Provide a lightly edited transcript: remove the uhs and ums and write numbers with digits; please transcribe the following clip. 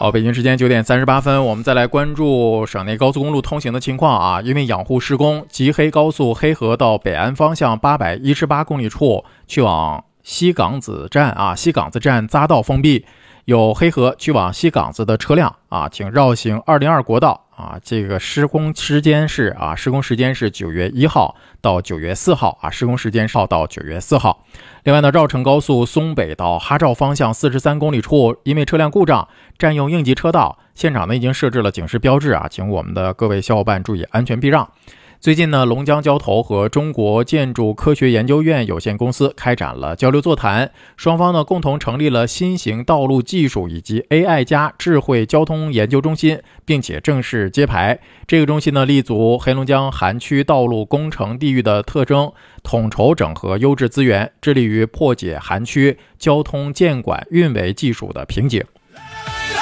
好，北京时间9点38分，我们再来关注省内高速公路通行的情况啊。因为养护施工，吉黑高速黑河到北安方向818公里处去往西岗子站西岗子站匝道封闭，有黑河去往西岗子的车辆请绕行202国道这个施工时间是9月1号到9月4号施工时间是到9月4号。另外呢，绕城高速松北到哈赵方向43公里处，因为车辆故障占用应急车道，现场呢已经设置了警示标志请我们的各位小伙伴注意安全避让。最近呢，龙江交投和中国建筑科学研究院有限公司开展了交流座谈，双方呢共同成立了新型道路技术以及 AI 加智慧交通研究中心，并且正式揭牌。这个中心呢立足黑龙江涵区道路工程地域的特征，统筹整合优质资源，致力于破解涵区交通建管运维技术的瓶颈。